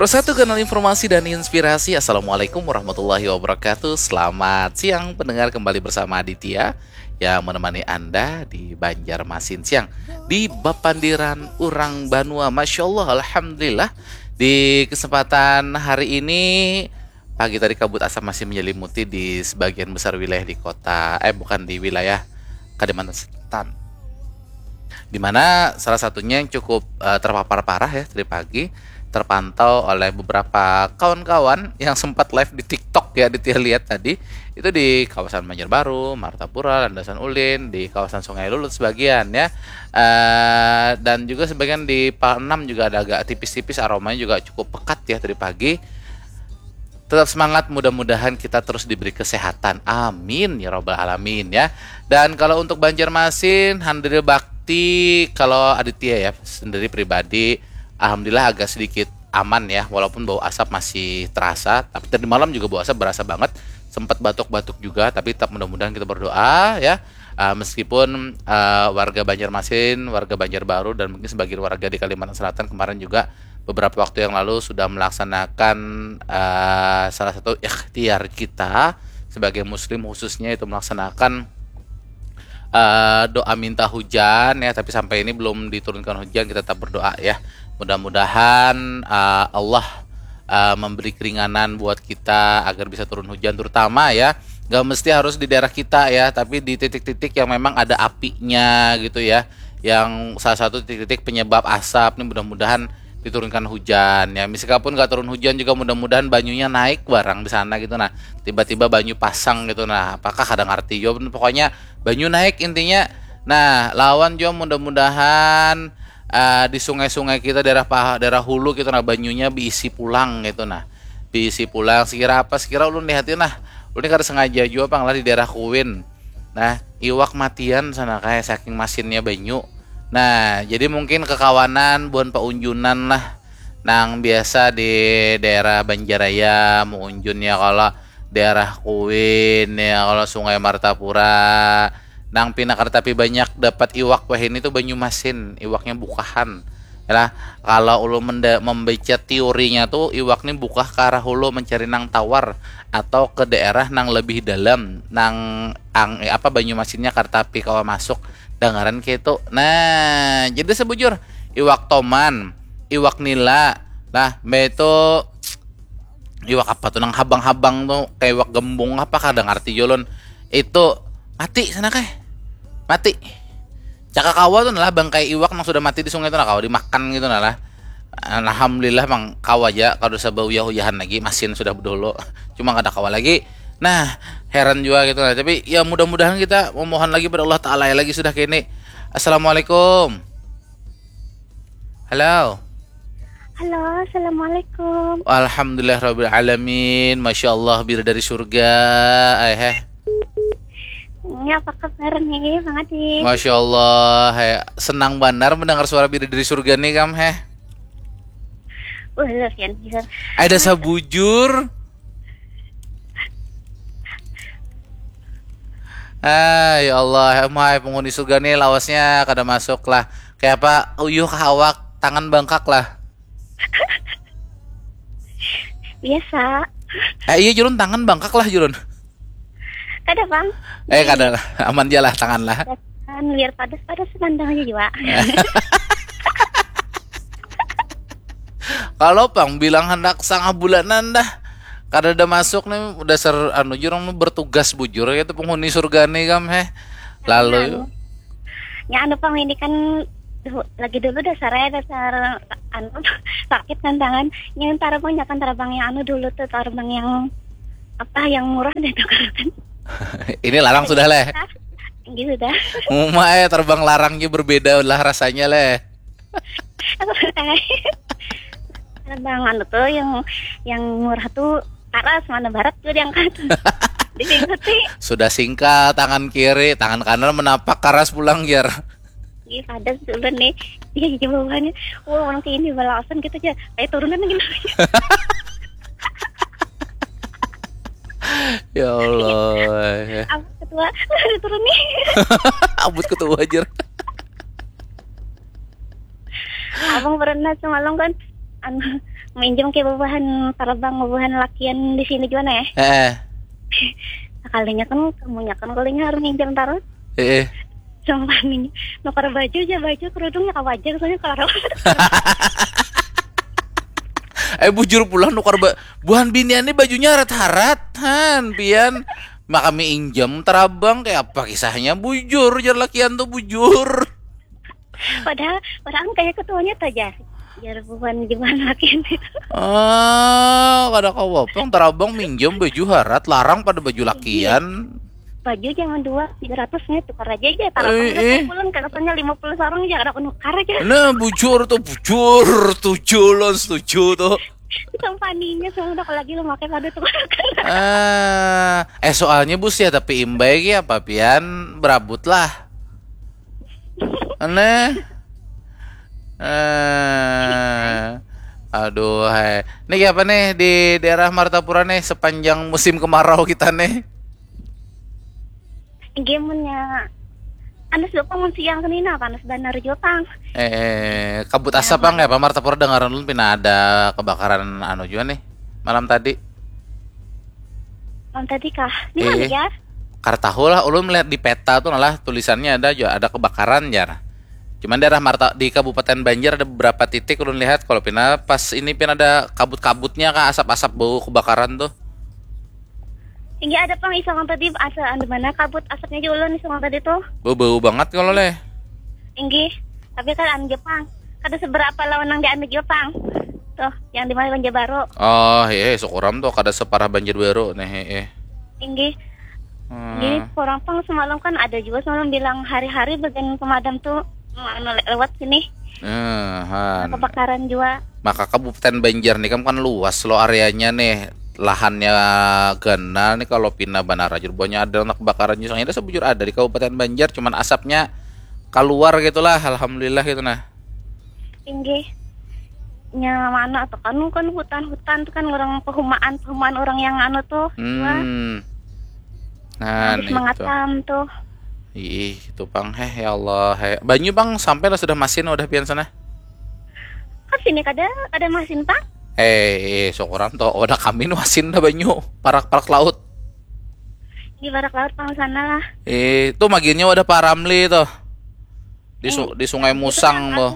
Satu kanal informasi dan inspirasi. Assalamualaikum warahmatullahi wabarakatuh. Selamat siang pendengar, kembali bersama Aditya yang menemani Anda di Banjarmasin siang di Bapandiran Urang Banua. Masya Allah, Alhamdulillah. Di kesempatan hari ini pagi tadi kabut asap masih menyelimuti di sebagian besar wilayah di kota, bukan di wilayah Kalimantan Selatan, di mana salah satunya yang cukup terpapar parah ya tadi pagi, terpantau oleh beberapa kawan-kawan yang sempat live di TikTok ya, lihat tadi itu di kawasan Banjarbaru, Martapura, Landasan Ulin, di kawasan Sungai Lulut sebagian ya, dan juga sebagian di Palenam juga ada agak tipis-tipis, aromanya juga cukup pekat ya tadi pagi. Tetap semangat, mudah-mudahan kita terus diberi kesehatan, amin ya robbal alamin ya. Dan kalau untuk Banjarmasin, Handri Bakti, kalau Aditya ya sendiri pribadi, alhamdulillah agak sedikit aman ya, walaupun bau asap masih terasa. Tapi tadi malam juga bau asap berasa banget, sempat batuk-batuk juga. Tapi tetap mudah-mudahan kita berdoa ya, meskipun warga Banjarmasin, warga Banjarbaru, dan mungkin sebagian warga di Kalimantan Selatan kemarin juga beberapa waktu yang lalu sudah melaksanakan salah satu ikhtiar kita sebagai muslim, khususnya itu melaksanakan doa minta hujan ya. Tapi sampai ini belum diturunkan hujan, kita tetap berdoa ya, mudah-mudahan Allah memberi keringanan buat kita agar bisa turun hujan, terutama ya gak mesti harus di daerah kita ya, tapi di titik-titik yang memang ada apinya gitu ya, yang salah satu titik-titik penyebab asap ini mudah-mudahan diturunkan hujan ya. Meskipun gak turun hujan juga mudah-mudahan banyunya naik barang di sana gitu. Nah, tiba-tiba banyu pasang gitu. Nah, apakah kadang arti jo, pokoknya banyu naik intinya. Nah, lawan jo mudah-mudahan di sungai-sungai kita, daerah hulu gitu, nah banyunya diisi pulang gitu. Nah, diisi pulang sekira apa, sekira ulun lihatin nah, ulun kada sengaja juga panglah di daerah Kuwin. Nah, iwak matian sana kayak saking masinnya banyu. Nah, jadi mungkin kekawanan buan paunjunan lah nang biasa di daerah Banjaraya mau unjun ya, kalau daerah Kuwin ya, kalau Sungai Martapura nang pinakar, tapi banyak dapat iwak wah ini tuh banyu masin, iwaknya bukahan ya. Kalau ulun membaca teorinya tuh iwak ini bukah ke arah hulu mencari nang tawar atau ke daerah nang lebih dalam nang banyu masinnya kartapi kalau masuk dengaran gitu. Nah, jadi sebujur iwak toman, iwak nila, nah itu iwak apa tuh nang habang-habang tuh kayak iwak gembung apa kadang arti jolon itu mati sana kayak mati. Caka kawa tuh lah bangkai iwak nang sudah mati di sungai itu, nah kawa dimakan gitu nah lah. Alhamdulillah mang kawa aja kalau sabau uyah-uyahan lagi masin sudah dulu, cuma gak ada kawa lagi. Nah, heran juga gitu lah. Tapi ya mudah-mudahan kita memohon lagi pada Allah Ta'ala ya, lagi sudah kini. Assalamualaikum. Halo. Halo, assalamualaikum. Alhamdulillah rabbil alamin. Masya Allah, bidadari surga. Ini apa kabar nih, Bang Adi? Masya Allah, senang benar mendengar suara bidadari surga nih kam Lumayan bisa. Ada sabujur. Ya Allah, emang penghuni surga nih lawasnya kada masuk lah. Kayak apa? Uyuh awak, tangan bangkak lah. Biasa. Iya jurun, tangan bangkak lah jurun. Kada, Bang. Kada lah, aman aja lah tangan lah. Kan biar padas-padas pandang aja juga. Kalau Bang bilang hendak sangat bulanan dah, kada ada masuk nih dasar jurang bertugas bujur ya itu penghuni surga nih kam lalu ya Pang ini kan lagi dulu dasar sakit kan tangan yang tarabang ya kan tarabang yang dulu tuh tarabang yang apa yang murah deh tuh kan. Ini larang sudah leh gitu dah. Terbang larangnya berbeda lah rasanya leh. Terbang tuh yang murah tuh aras, mana barat tuh diangkat. Diikuti. Sudah singkat tangan kiri, tangan kanan menapak karas pulang jar. Iya padas dulu nih. Iya bawaannya. Wah, orang kayak ini balasan gitu aja. Kayak turunan lagi. Ya Allah. Abut ketua turun nih. Abut ketua jar. Abang pernah semalam kan anu minjem ke babahan Tarabang babahan lakian di sini juga ya. Kalinya kan kamunya kan kalinya harus minjem taruh. Sama nih, nukar baju aja baju kerudungnya kawajar soalnya kalau bujur pulang nukar buhan binian ini bajunya harat-haratan pian maka kami injam Tarabang kayak apa kisahnya bujur jar lakian tuh bujur padahal kayak ketuanya aja jar bukan gimana lakian itu kada kau apa Tarabang minjem baju harat larang pada baju lakian baju jangan 200-300 nih tukar aja Tarabang pulang katanya 50 sarung aja ada penukar aja nah bujur setuju tuh Sampaninya soalnya udah lagi lo pakai kado tuh. Soalnya bus ya tapi imbay ya apa pian berabut lah. Aneh. Aduh, Ini apa nih di daerah Martapura nih sepanjang musim kemarau kita nih? Gamenya Anas Jopang siang kenina panas banar Jopang. Kabut asap bang ya Pak Martapura dengaran lu pina ada kebakaran anu juga nih malam tadi. Malam tadi kah? Di mana ya? Karena tahu lah, ulun melihat di peta tuh malah tulisannya ada kebakaran jar. Cuman daerah di Kabupaten Banjar ada beberapa titik ulun lihat kalau pina pas ini pina ada kabut-kabutnya kah asap-asap bau kebakaran tuh. Hingga ada pang isong tadi asa di mana kabut asapnya juga ulun isong tadi tuh. Bau banget kalau leh. Inggi, tapi kan anu Jepang. Kada seberapa lawan yang di anu Jepang. Tuh, yang di mana Banjar Baru. Oh, syukuram tuh kada separah Banjar Baru nih. Inggi. Jadi orang pang semalam kan ada juga semalam bilang hari-hari bagian pemadam tuh lewat sini. Kebakaran juga. Maka Kabupaten Banjar nih kan luas lo areanya nih. Lahannya gana nih kalau pindah Banara Jurbonya ada anak kebakarannya soalnya sebujur ada di Kabupaten Banjar cuman asapnya keluar gitulah alhamdulillah gitu nah. Tinggi nya mana tuh kan hutan-hutan tuh kan orang perumahan orang yang anu tuh. Nah, mengatam tuh. Itu Bang, ya Allah. Banyu Bang sampai lah sudah masin udah pian sana. Kan sini kada masin Bang. Syukuran toh udah kami masin dah banyu, parak-parak laut. Di parak laut Bang sana lah. Tuh maginya udah Pak Ramli tuh. Di Sungai Musang loh.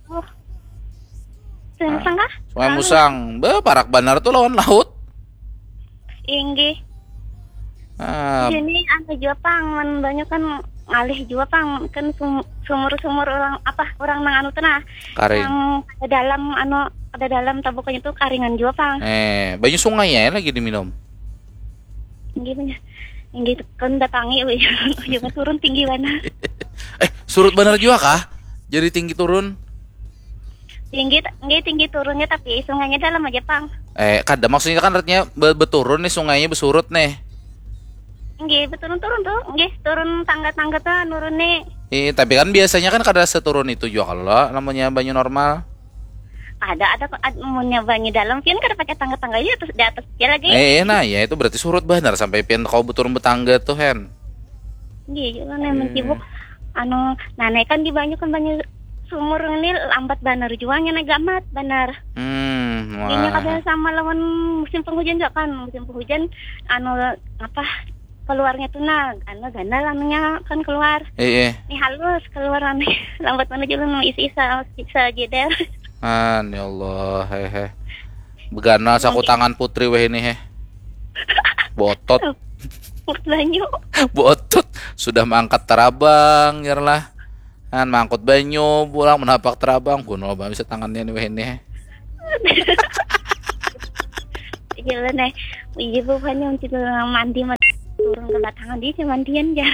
Sungai Musang. Parak benar tuh lawan laut. Inggi. Sini ada juga Pang, banyak kan ngalih juga Pang, kan sumur orang nang anu tenah. Karing. Yang ada dalam tabuknya itu karingan juga Pang. Banyak sungai ya lagi diminum. Inggi kan datangi juga turun tinggi mana. Surut benar juga kah? Jadi tinggi turun? Tinggi turunnya tapi sungainya dalam aja Pang. Kada maksudnya kan artinya beturun nih sungainya besurut nih. Nggih, turun tuh. Nggih, turun tangga-tangga tuh nurun nih. Tapi kan biasanya kan kada seturun itu juga kalau namanya banyu normal. Ada namanya banyu dalam pian kada pakai tangga-tangga di atas dia lagi. Nah ya itu berarti surut benar sampai pian kau beturun betangga tuh Hen. Nggih, juga nih mencibuk naik kan di banyu sumur ini lambat banar juangnya naik gamat banar. Ini kada sama lawan musim penghujan juga kan. Musim penghujan keluarnya tuh ganda lamanya kan keluar. Ini halus keluar lambat mana juga isa jeder. Ya Allah, Begana saku tangan putri weh ini Botot. Banyu. Botot sudah mengangkat terabang lah. Kan mangkut banyu pulang menapak terabang kuno bisa tangannya nih weh ini. Jalan ibu banyak untuk mandi turun ke batangan dia mandian ya.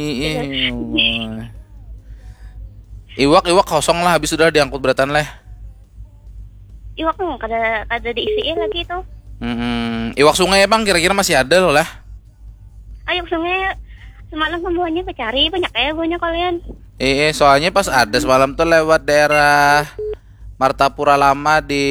Iwak kosong lah habis sudah diangkut beratan leh. Iwak kada diisiin lagi tuh. Iwak sungai Bang kira-kira masih ada loh lah. Iwak sungai semalam pembuahannya kecari banyak banyak kalian. Soalnya pas ada semalam tuh lewat daerah Martapura Lama di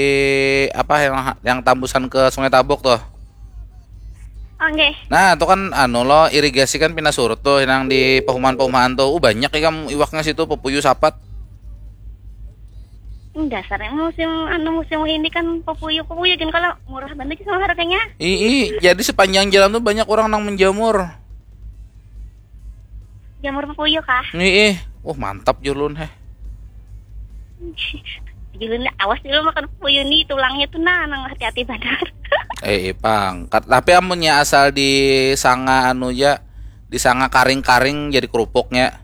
yang tambusan ke Sungai Tabuk tuh. Okay. Nah, itu kan irigasi kan pindah surut tuh yang di perumahan tuh. Banyak ya iwaknya situ pepuyu sapat. Dasarnya musim ini kan papuyu kan kalau murah banget sih sama harganya. Jadi sepanjang jalan tuh banyak orang yang menjamur. Jamur papuyu kah? Mantap Julun heh. Julun awas dulu makan papuyu nih, tulangnya tuh nang hati-hati benar. Pang. Tapi amunnya asal disanga disanga karing-karing jadi kerupuknya.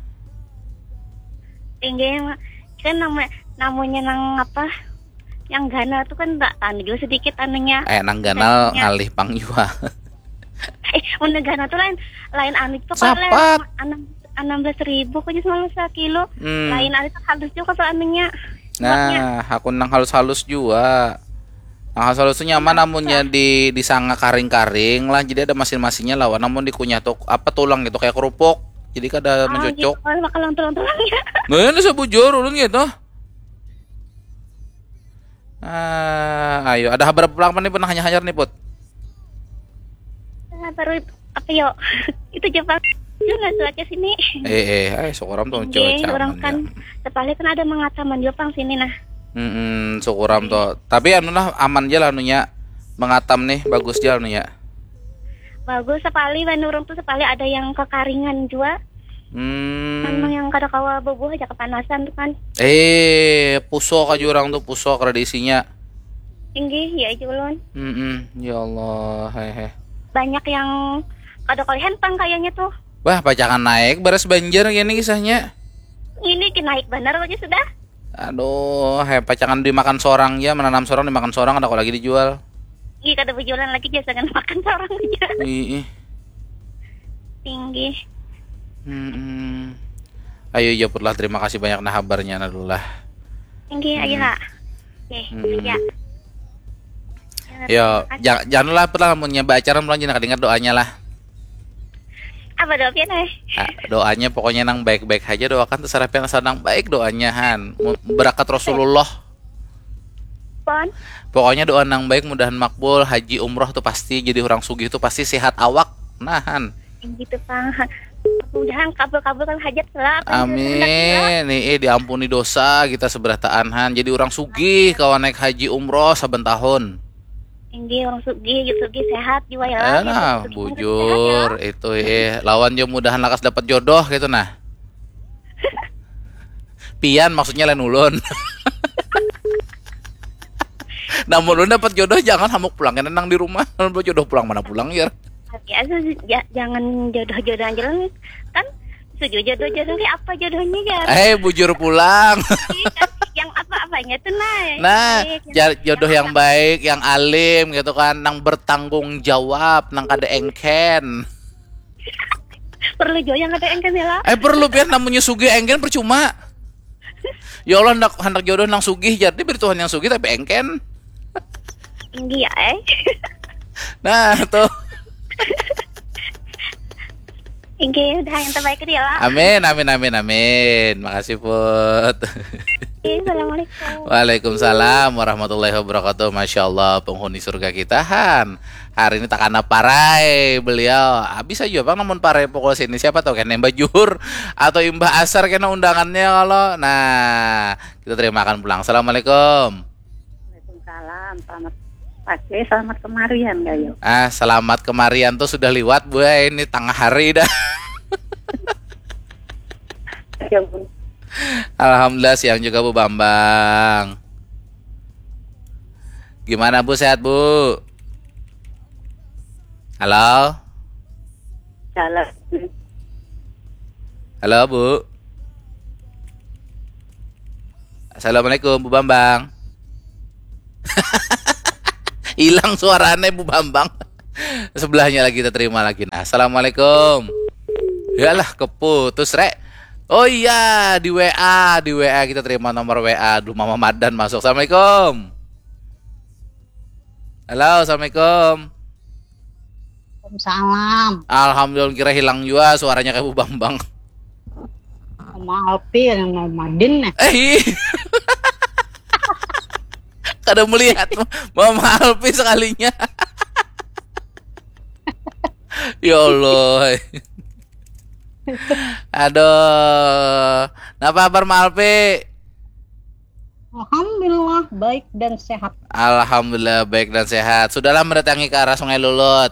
Tinggi kan namanya nang apa? Yang gana tuh kan enggak tani juga sedikit anunya. Nang ganal ngalih pang jua. Mun gana tuh lain anu tuh kan 16.000 kok cuma 1 kilo. Lain anu tuh halus juga tuh anunya. Nah, aku nang halus-halus juga. Nah, halus-halusnya nyaman namunnya disanga karing-karing lah. Jadi ada masin-masinnya lah. Namun dikunyah tuh apa tulang gitu kayak kerupuk. Jadi kada mencocok. Gitu, makan tulang-tulangnya. Nah, ini sebujur ulun gitu. Ayo, ada berapa pulang nih pernah hanya-hanyar nih, Put? Baru apa yo? Itu Jepang juga cuaca sini. Syukuram tuh cuaca. Orang kan sepale kan ada mengataman Jepang sini nah. Syukuram tuh. Tapi anu lah aman aja lah anunya. Mengatam nih, bagus aja anunya. Bagus sepale orang tuh sepale ada yang kekaringan juga. Memang yang kada kawa boboh aja kepanasan tuh kan. Puso ka jurang tuh puso tradisinya. Tinggi ya Julun. Ya Allah, hehe. Banyak yang kada kalian pang kayaknya tuh. Wah, pacakan naik beres banjir gini kisahnya. Ini naik benar aja sudah. Aduh, pacakan dimakan sorang ya, menanam sorang dimakan sorang ada kok lagi dijual. Kada berjualan lagi jangan makan sorang aja. Tinggi. Ayo Japurlah, terima kasih banyak nah kabarnya Nadulah. Tinggi aja kak. Ya. Yo, janganlah pernah munnya acara mulai jangan dengar doanya lah. Apa doanya nih? Doanya pokoknya nang baik-baik aja, doakan terserah pian nang baik doanya han. Berakat Rasulullah. Pon. Pokoknya doa nang baik mudahan makbul, haji umroh tuh pasti jadi orang sugih tuh pasti sehat awak. Nahan. Gitu Pang. Mudahan kabul-kabulkan hajat lah. Amin. Diampuni dosa kita seberataan han. Jadi orang sugih kawan naik haji umroh saben tahun. Tinggi orang sugih sehat jiwa ya. Bujur ya. Itu lawan jo mudahan lakas dapat jodoh gitu nah. Pian maksudnya lain ulun. Namun ulun dapat jodoh jangan hamuk pulang nang di rumah. Kalau jodoh pulang mana pulang ya. Jangan jodoh-jodohan jalan kan. Jodoh kayak apa jodohnya ya? Bujur pulang. Yang apa-apanya tuh jodoh yang baik, yang alim gitu kan, nang bertanggung jawab, nang kada engken. Perlu jo yang kada engken ya lah. Perlu biar namanya sugih engken percuma. Ya Allah hendak jodoh nang sugih jadi beri Tuhan yang sugih tapi engken. Tinggi ya Nah tuh. Oke, udah yang terbaik dia lah. Amin. Makasih Put. Assalamualaikum. Waalaikumsalam warahmatullahi wabarakatuh. Masya Allah penghuni surga kita Han. Hari ini tak kena parai beliau. Bisa juga bang namun parai pokok sini siapa tahu kan Mbak Jur atau Mbak Asar kena undangannya kalau. Nah kita terimakan pulang. Assalamualaikum. Waalaikumsalam. Selamat pagi, selamat kemarian gayo. Selamat kemarian tuh sudah lewat Bu. Ini tengah hari dah. Alhamdulillah siang juga Bu Bambang. Gimana Bu, sehat Bu? Halo? Halo Bu. Assalamualaikum Bu Bambang. Hilang suaranya Bu Bambang. Sebelahnya lagi kita terima lagi. Nah, Assalamualaikum. Yalah keputus rek. Oh iya di WA kita terima nomor WA. Aduh Mama Madan masuk. Assalamualaikum. Halo, Assalamualaikum. Waalaikumsalam. Alhamdulillah kira hilang juga suaranya kayak Bu Bambang. Sama Alpi yang mau Madin nih. Kada melihat Mama Alpi sekalinya. Ya Allah. Aduh. Napa kabar Ma Alpi? Alhamdulillah baik dan sehat. Alhamdulillah baik dan sehat. Sudah lama mendatangi ke arah Sungai Lulut.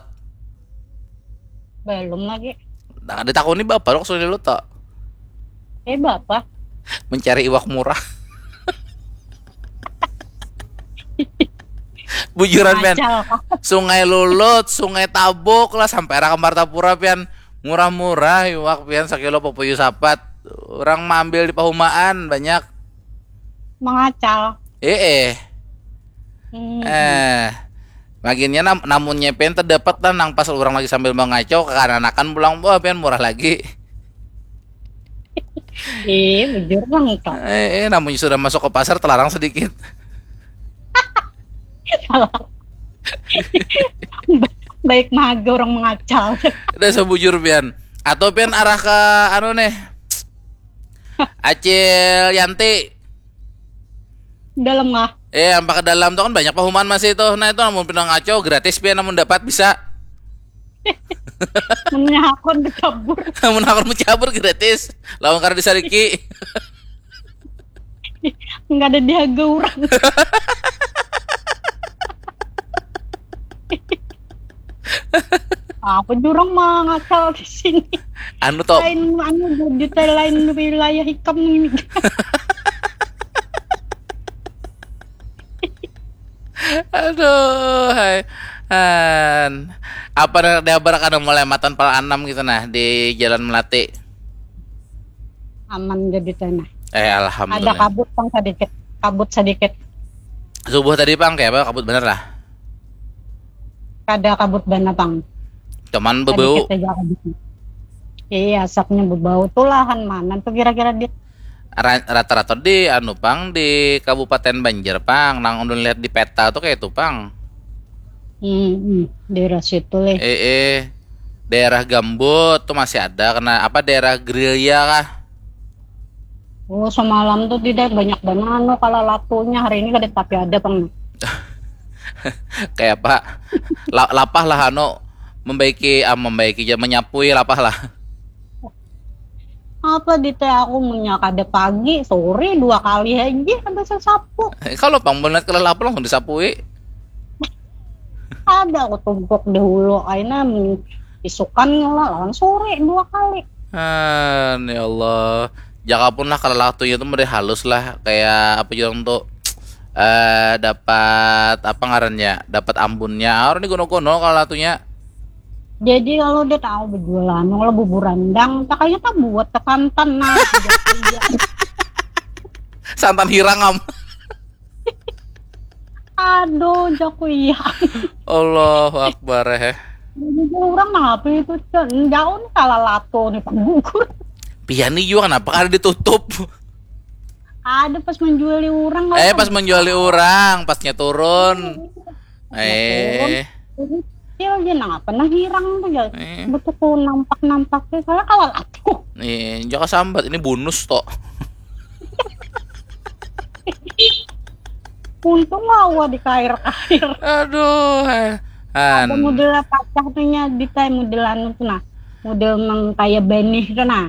Belum lagi. Nah, ditakoni bapak lo ke Sungai Lulut tok. Bapak. Mencari iwak murah. Bujuran pian. Sungai Lulut, Sungai Tabuk lah sampai arah ke Martapura pian. Murah-murah iwak pian sakilo popuyu sapat. Orang ambil di Pahumaan banyak. Mengacal. Bagiannya namunnya pian terdapat lah nang pas orang lagi sambil mengacau kekanakan pulang buah pian murah lagi. Bujur bang toh. Namunnya sudah masuk ke pasar terlarang sedikit. Baik maga orang mengacal. Udah sebujur pian. Atau pian arah ke anu nih. Acil Yanti. Dalam mah. Sampai ke dalam tuh kan banyak Pahumaan masih itu. Nah itu namun pinang ngaco gratis pian namun dapat bisa. Menyakon dicabur. Namun akar mencabur gratis. Lawan karena disariki. Enggak ada diaga orang. Apa jurang mengacal di sini? Anu toh. Lain detail lain wilayah hikam. Aduh, hai. Apa ada kan mulai matan pal 6 gitu nah di Jalan Melati. Aman jadi tanah. Alhamdulillah. Ada kabut sedikit. Subuh tadi Pang kayak apa kabut bener lah. Ada kabut bener Bang. Cuman berbau. Iya, asapnya berbau. Tuh lahan mana tuh kira-kira dia? Rata-rata di anu Pang di Kabupaten Banjar Pang. Nang undun lihat di peta tuh kayak itu Pang. Daerah situ leh. Daerah Gambut tuh masih ada karena apa daerah Gerilya kah? Oh, semalam tuh tidak banyak banget kalau latunya hari ini kada tapi ada Bang. Kayak Pak lapah lah anu membaiki menyapui lapah lah. Apa di teh aku menyakade pagi sore 2 kali aja ada sapu. Kalau Pang bener kalau lapah langsung disapui. Ada aku tumpuk di hulu aina isukan lah sore 2 kali. Ya Allah. Jaka pun lah kalau latunya itu mereka halus lah kayak apa juga untuk dapat apa ngarannya dapat ambunnya orang di gono-gono kalau latunya. Jadi kalau dia tahu berjualan kalau bubur rendang tak kayaknya tak buat tekantan nah. Santan hirangam. Aduh jaku iya. Allahu Akbar Jadi orang apa itu jauh nih kalah lato nih panggukur. Piani juga kenapa kada ditutup? Ada pas menjuali orang. Pas menjuali orang, pasnya turun. Dia apa nah hirang tuh ya. Betul nampak-nampaknya saya kalah lato. Jangan sambat ini bonus toh. Untung lawa di kair-kair. Aduh. Ada model pacak tuh nya di tay model anu tuh nah. Model mang kayak benih tuh nah.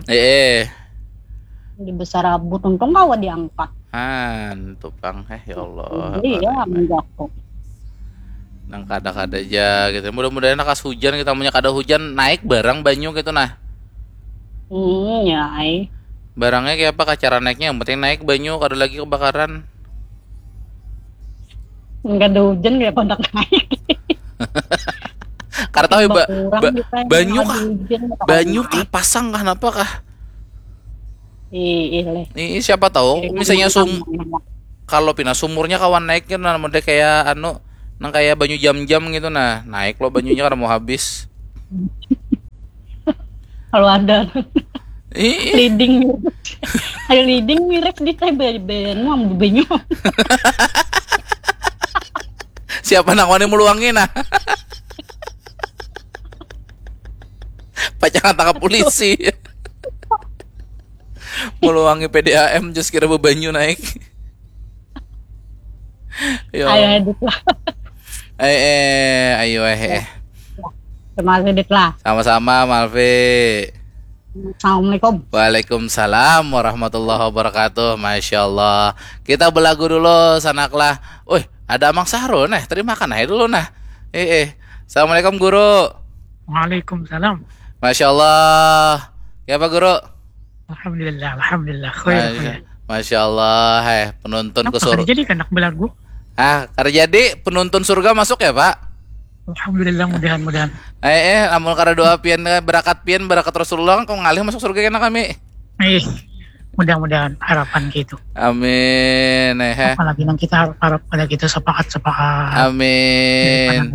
Di besar rambut untung lawa diangkat. Tuh Pang ya Allah. Iya menjatuh. Nang kada-kada aja gitu. Mudah-mudahan nakas hujan kita punya kada hujan naik barang banyu gitu nah. Ya. Barangnya kayak apa cara naiknya yang penting naik banyu kada lagi kebakaran. Enggak ada hujan ya kontak naik. Karena tahu banyu kah pasang kah kenapa kah? Ini siapa tahu misalnya kalau pina sumurnya kawan naiknya nah model kayak anu nang kayak banyu jam-jam gitu nah naik lo banyunya karena mau habis. Kalau ada leading ayo leading mirip di teh ben mau banyu. Siapa nangwane meluangin nah. Pacangan tangkap polisi. Meluangi PDAM just kira bebanyu naik. Yo. Ayo edit lah. Ayo. Terima kasih edit lah. Sama-sama Malvi. Assalamualaikum. Waalaikumsalam warahmatullahi wabarakatuh. Masya Allah. Kita belagu dulu sanaklah. Ada Amang Sahrul nah. Terima makan aja dulu nah. Assalamualaikum guru. Waalaikumsalam. Masya Allah. Ya Pak Guru. Alhamdulillah. Masya Allah. Penonton ke surga. Jadi anak belagu. Karena jadi penonton surga masuk ya Pak. Alhamdulillah, mudah-mudahan. Amun karena doa pian berakat Rasulullah kau ngalih masuk surga kena kami. Mudah-mudahan harapan gitu. Amin. Apalagi yang kita harap pada kita sepakat. Amin.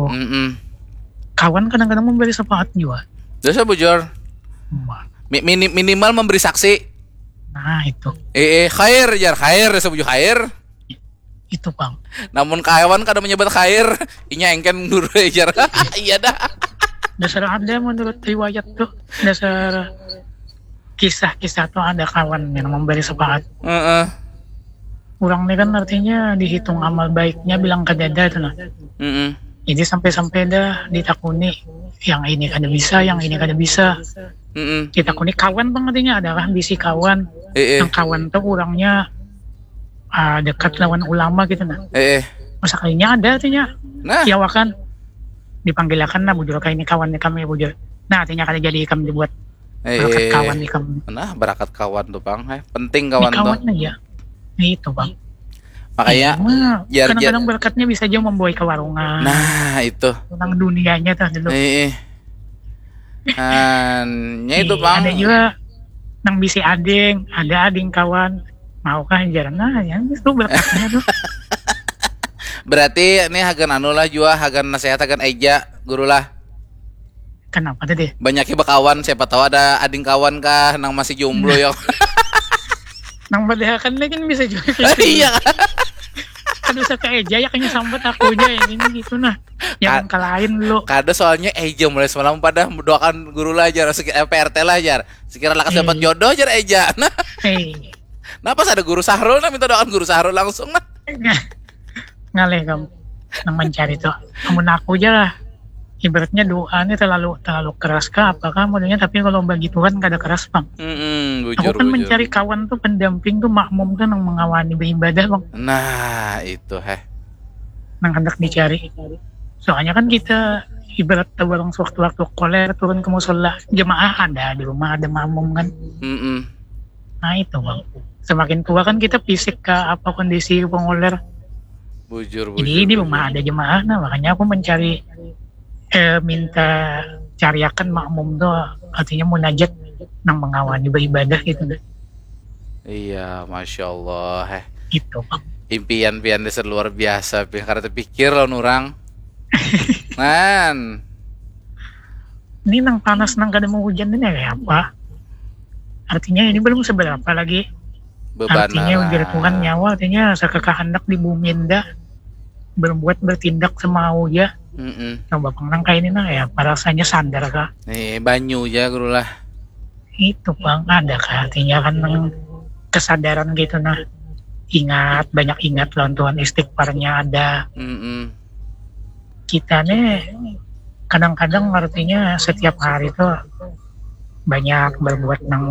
Kawan kadang-kadang memberi sepakat juga. Dosa bujur. Minimal memberi saksi. Nah itu. Khair sebuju khair. Itu Bang. Namun kawan kada menyebut khair, inya engken dulu jar. Iya dah. Dasar ada menurut riwayat tuh, dasar kisah-kisah tuh ada kawan yang memberi sepakat. Orang ini kan artinya dihitung amal baiknya bilang ke dada itu nah. Jadi sampai-sampai dah ditakuni yang ini kada bisa, yang ini kada bisa. Ditakuni kawan Bang artinya adalah bisi kawan. Yang kawan tuh orangnya dekat lawan ulama gitu nah. Masa kayaknya ada artinya. Nah. Kiawakan dipanggilakan nah bujur kayak ini kawan nih kami bujur. Nah artinya kada jadi kami dibuat berakat kawan nih kami. Nah berakat kawan tuh Bang. Penting kawan tuh. Kawan aja. Itu Bang. Makanya kadang-kadang berakatnya bisa aja membawa ke warungan. Nah itu. Tentang dunianya tuh dulu. Itu Bang. Ada juga nang bisi ading, ada ading kawan. Maukah jarang ya itu berakatnya tuh. Berarti ini hagan lah juga hagan nasihat hagan eja guru lah. Kenapa tadi? Banyaknya bakawan siapa tahu ada ading kawan kah nang masih jomblo ya. Nang badahakan lagi bisa juga. Iya. Aduh saya ke eja ya kayaknya sambat aku aja ini gitu nah. Jangan kalahin lu. Kada soalnya eja mulai semalam pada mendoakan guru lah jar PRT lah jar. Sekira lakas dapat jodoh jar eja. Nah. Nah pas ada guru Sahrul nah minta doakan guru Sahrul langsung nah. Ngalih kamu nang mencari tuh. Namun aku aja lah. Ibaratnya doanya terlalu keras kah apakah modelnya, tapi kalau bagi Tuhan gak ada keras Bang. Aku kan mencari kawan tuh pendamping tuh makmum tuh yang mengawani beribadah Bang. Nah itu nang hendak dicari. Soalnya kan kita ibarat tawarang sewaktu-waktu koler turun ke musola jemaah ada di rumah ada makmum kan. Nah itu Bang. Semakin tua kan kita fisik ke apa kondisi pengoler. Bujur. Jadi di rumah ada jemaah, nah makanya aku mencari minta cariakan makmum tuh artinya munajat nang mengawani beribadah gitu deh. Iya, Masya Allah. Gitu Bang. Impian-impian dasar luar biasa, karena terpikir lawan orang. Man. Ini nang panas nang kada mau hujan ini kayak apa? Artinya ini belum seberapa lagi. Beban artinya ujar Tuhan nyawa, artinya sekehendak di bumi indah bertindak semau ya. Coba pengenang kayak ini nah ya rasanya sadar kah? Banyu ya guru lah. Itu Bang ada kah artinya kan kesadaran gitu nah. Banyak ingat lawan Tuhan, istighfarnya ada. Kita nih kadang-kadang artinya setiap hari tuh banyak berbuat nang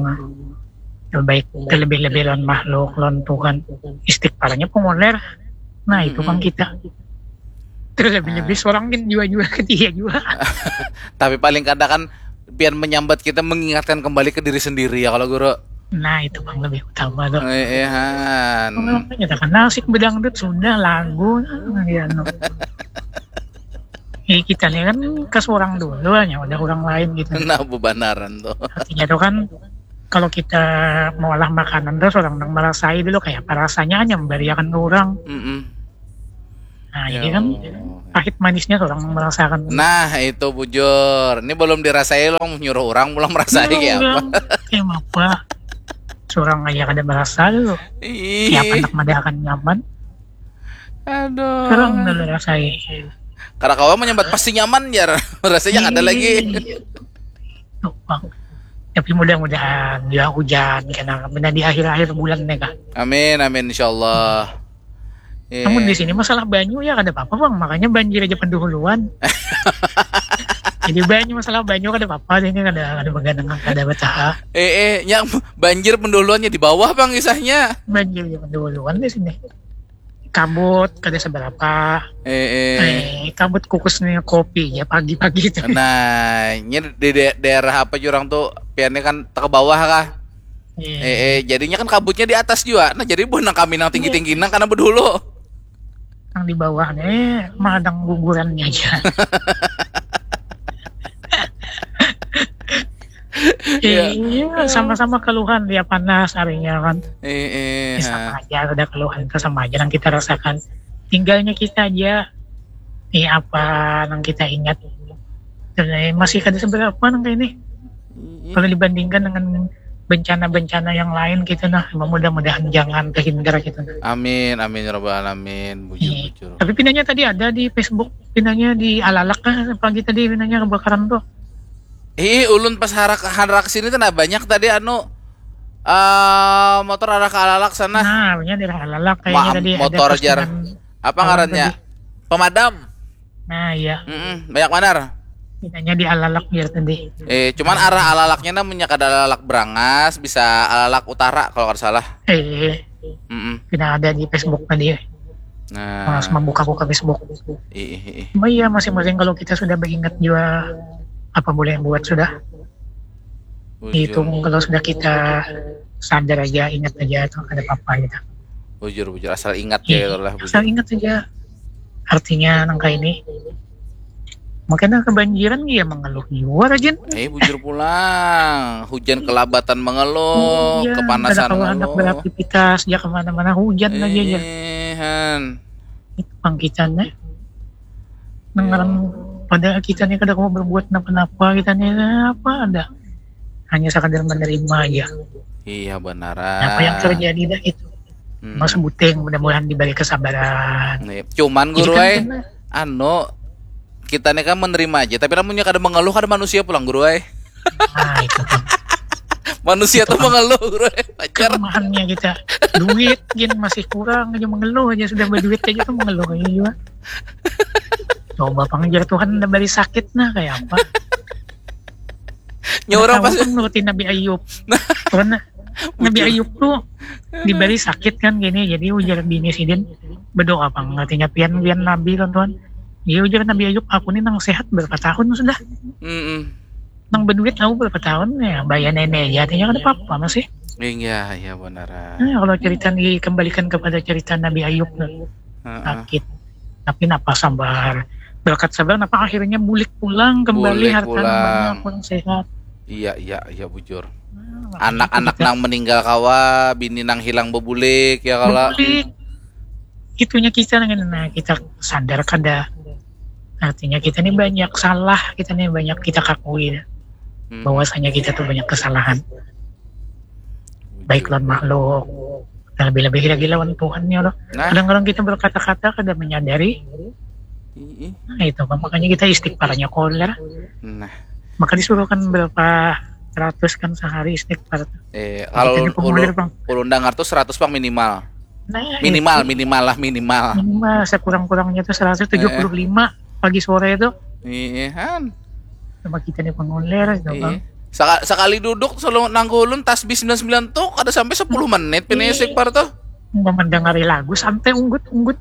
lebih lawan makhluk lawan Tuhan, istighfarnya pengoler. Nah itu Bang kita. Terus lebih seorang kan juga ketiga juga. Tapi paling kadang kan biar menyambat kita mengingatkan kembali ke diri sendiri ya kalau guru. Nah itu Bang lebih utama tuh. Nyatakan nasik bedangdut sudah lagu kita nih kan ke seorang dulu hanya udah orang lain gitu. Nah bebanaran tuh. Artinya tuh kan kalau kita mau olah makanan terus orang merasai dulu kayak apa rasanya hanya memberiakan ke orang. Nah jadi kan pahit manisnya orang merasakan. Nah itu bujur. Ini belum dirasai loh nyuruh orang belum merasai kayak apa. Apa? Seorang aja kada merasa dulu. Siapa anak mada akan nyaman. Aduh. Orang dulu rasai. Karena kawan menyambat pasti nyaman ya. Rasanya ada lagi. Tuh Bang. Tapi mudah-mudahan ya hujan karena benar di akhir-akhir bulan nih kah. Amin insyaallah. Namun di sini masalah banyu ya ada apa-apa Bang, makanya banjir aja pendahuluan. Jadi banyak masalah banyak kada apa-apa ini kada begadang kada betah. Yang banjir penduluannya di bawah bang kisahnya. Banjir yang penduluan di sini. Kabut kada seberapa. Kabut kukusnya kopi ya pagi-pagi itu. Nah, ini di daerah apa jurang tuh piannya kan ke bawah kah? Jadinya kan kabutnya di atas juga. Nah, jadi bukan kami nang tinggi-tinggi nang karena berdulu. Yang di bawah nih madang gugurannya aja. Sama-sama keluhan dia panas harinya kan. Sama aja ada keluhan itu sama aja yang kita rasakan. Tinggalnya kita aja. Apa yang kita ingat. Dan masih ada seberapa nang kayak ini. Kalau dibandingkan dengan bencana-bencana yang lain gitu mudah-mudahan jangan terhindar gitu. Amin ya rabbal alamin. Bujur. Tapi pindahnya tadi ada di Facebook, pindahnya di Alalak kah pagi tadi pindahnya kebakaran tuh. Ulun pas harak sini tuh banyak tadi motor arah ke Alalak sana. Nah, banyak di Alalak kayaknya tadi motor ada jar. Apa ngarannya? Pemadam. Nah, iya. Banyak manar. Pindahnya di Alalak biar tadi. Cuman arah Alalaknya namanya kada Alalak Brangas, bisa Alalak Utara kalau kada salah. Tidak ada di Facebook tadi. Nah, harus membuka Facebook. Iya, masing-masing kalau kita sudah beringat juga apa boleh yang buat sudah. Itu kalau sudah kita sadar aja, ingat aja itu ada apa-apa gitu. Bujur asal ingat ya lah. Asal ingat aja. Artinya nangka ini. Makanya kebanjiran dia mengeluh juga rajin. Bujur pulang. Hujan kelabatan mengeluh, kepanasan mengeluh. Anak beraktivitas, dia kemana-mana hujan aja ya. Itu pangkitannya. Nanggaran pada kita nih kada mau berbuat apa-apa, kita nih apa ada. Hanya sekadar menerima aja. Iya benaran. Apa yang terjadi dah itu. Mas buteng mudah-mudahan diberi kesabaran. Cuman guru kita nih kan menerima aja, tapi namunnya kada mengeluh kada manusia pulang guru Nah, itu kan. Manusia tuh mengeluh guru kelemahannya kita. Duit masih kurang aja mengeluh aja, sudah berduit aja tuh mengeluh aja juga. Coba pangajar Tuhan udah beri sakit kayak apa? Nyorang pas nurutin Nabi Ayub. Karena Nabi Ayub tuh diberi sakit kan gini, jadi ujar bini sidin berdoa pang artinya pian Nabi kan Tuhan. Iya ujar Nabi Ayub, aku nih nang sehat berapa tahun sudah. Nang berduit aku berapa tahun ya, bayar nenek ya, artinya kan apa-apa masih. Iya benar. Kalau cerita dikembalikan kepada cerita Nabi Ayub sakit, tapi napa sabar, berkat sabar napa akhirnya bulik pulang kembali harta pulang sehat. Iya bujur. Anak-anak nang meninggal kawa, bini nang hilang bebulik ya kalau. Itunya kita kita sadar kada. Artinya kita ini banyak salah, kita ini banyak kita akui bahwasanya kita tuh banyak kesalahan. Baik lawan makhluk, dan lebih-lebih lagi lawan Tuhan ya Allah. Kadang-kadang kita berkata-kata kada menyadari. Nah itu makanya kita istighfarnya koler. Maka disuruhkan berapa ratus kan sehari istighfar. Kalau ulun dengar tuh 100 bang minimal. Minimal. Minimal sekurang-kurangnya tuh 175 pagi sore itu. Sama kita nih pengulir itu bang. Sekali duduk selalu nanggulun tasbih 99 tuh ada sampai 10 menit istighfar tuh. Mendengari lagu santai unggut.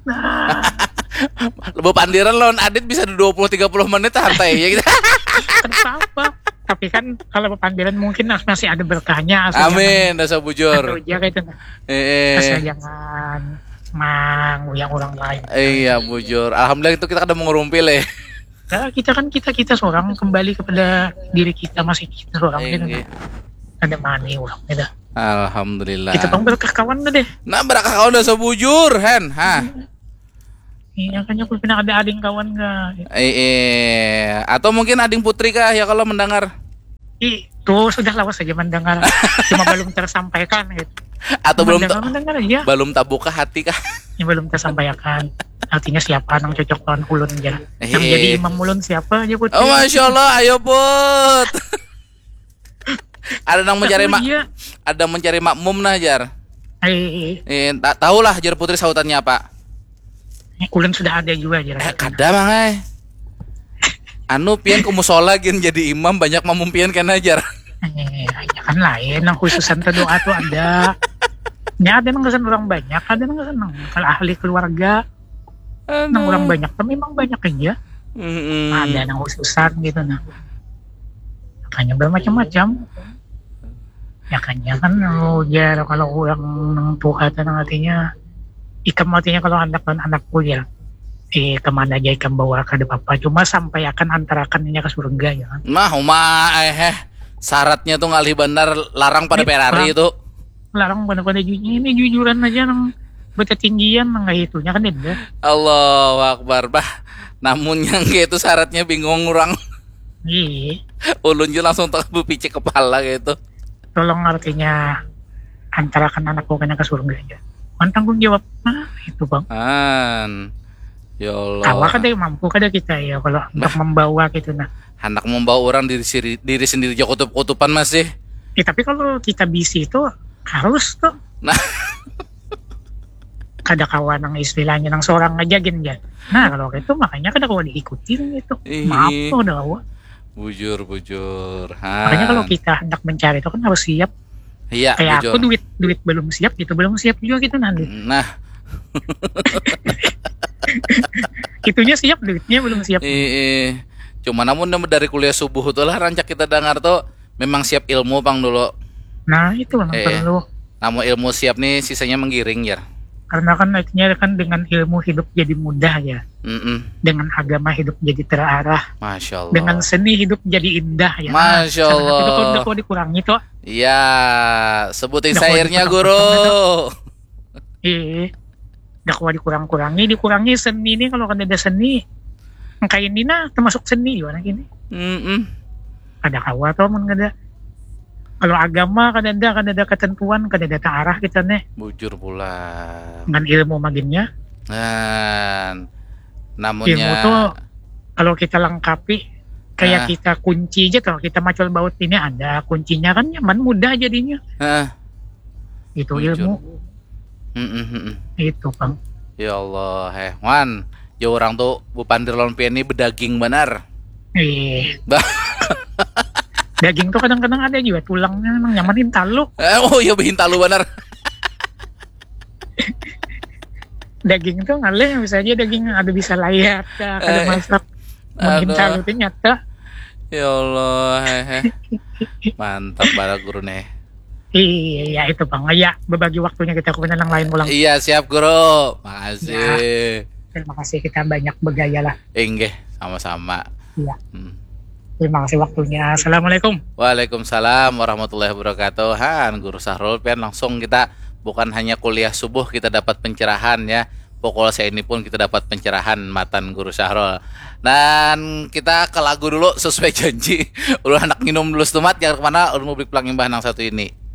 Lebih pandiran lawan Adit bisa 20-30 menit santai ya gitu. Kenapa? Tapi kan kalau pandiran mungkin masih ada berkahnya. Amin, dasar bujur. Asal jangan yang orang lain. Iya bujur. Alhamdulillah itu kita kada mengerumpil ya. Nah, kita seorang kembali kepada diri kita masih kita seorang gitu. Ada mani orang gitu. Alhamdulillah. Kita bang berkah kawan deh. Nah berkah kawan dasar bujur, Hen. Iya kan aku pernah ada ading kawan gak? Atau mungkin ading putri kah ya kalau mendengar? Itu sudah lawas saja mendengar. Cuma belum tersampaikan gitu. Atau mendengar ya. Belum terbuka hati kah? Yang belum tersampaikan. Artinya siapa yang cocok lawan ulun aja. Yang jadi imam ulun siapa aja putri. Oh Masya Allah, ayo put. Ada yang mencari makmum nah jar. Tak tahulah jar putri sautannya apa. Ulun sudah ada juga jar. Kada mangai. Anu pian ke musola gin jadi imam banyak mamum pian kan ajar. Ya kan lain, yang khususan doa tuh ada. Ya ada yang orang banyak, ada yang senang. Kalau ahli keluarga, yang orang banyak, tapi memang banyak aja. Ada yang khususan gitu nah. Makanya bermacam-macam. Ya kan ya kalau orang Tuhan artinya ikam artinya kalau anakku ya kemana aja ikam bawa ke apa cuma sampai akan antarakannya ke surga ya kan. Syaratnya tuh ngalih benar larang pada Ferrari itu. Larang pada ini jujuran aja nang berketinggian nggak itunya kan itu. Allahu Akbar bah. Namun yang gitu syaratnya bingung orang. Iya. Ulun juga langsung terpicik kepala gitu. Tolong artinya antarakan anakku kena ke surga aja. Kan tanggung jawab itu bang. Ya Allah. Awak kada mampu kada kita ya kalau untuk membawa gitu nah. Anak membawa orang diri sendiri aja kutup-kutupan masih. Tapi kalau kita bisi itu harus tuh. Nah. Kada kawan ng istilahnya ng seorang aja gin ya. Nah kalau gitu makanya kada kawan diikutin gitu. Maaf tuh dawa. Bujur. Makanya kalau kita hendak mencari itu kan harus siap. Iya. Kayak bujur. Aku duit belum siap gitu belum siap juga gitu nanti. Nah. Itunya siap duitnya belum siap. Cuma namun dari kuliah subuh itu lah rancak kita dengar tuh memang siap ilmu bang dulu. Nah itu memang perlu. Namun ilmu siap nih sisanya menggiring ya. Karena kan artinya kan dengan ilmu hidup jadi mudah ya. Dengan agama hidup jadi terarah. Masya Allah. Dengan seni hidup jadi indah ya. Masya Allah. Itu kok dikurangi tuh. Iya, sebutin syairnya guru. Iya. Dakwa dikurangi seni ini kalau kan ada seni kain ini nah termasuk seni juga gini. Ada kawa tuh mun kada. Kalau agama kan ada ketentuan kan ada arah kita nih. Bujur pula. Dengan ilmu maginnya. Namunnya ilmu tuh kalau kita lengkapi kayak kita kunci aja tuh kita macul baut ini ada kuncinya kan nyaman mudah jadinya. Itu bujur. Ilmu. Itu bang. Ya Allah, Wan, ya orang tuh Bu Pandir lawan ini bedaging benar. Daging tuh kadang-kadang ada juga tulangnya memang nyamanin talu. Oh iya bikin talu benar. Daging tuh ngalih bisa aja daging ada bisa layak, ada masak. Mungkin talu tuh nyata. Ya Allah, mantap banget guru nih. Iya itu bang, ya berbagi waktunya kita ke yang lain pulang. Iya siap guru, makasih. Ya, terima kasih kita banyak bergaya lah. Enggak, sama-sama. Iya. Terima kasih waktunya. Assalamualaikum. Waalaikumsalam warahmatullahi wabarakatuh. Guru Sahrul pian langsung kita bukan hanya kuliah subuh kita dapat pencerahan ya. Pokoknya saya ini pun kita dapat pencerahan matan Guru Sahrul. Dan kita ke lagu dulu sesuai janji. Udah anak minum dulu setumat jangan kemana. Udah mau beli pelang imbah nang satu ini.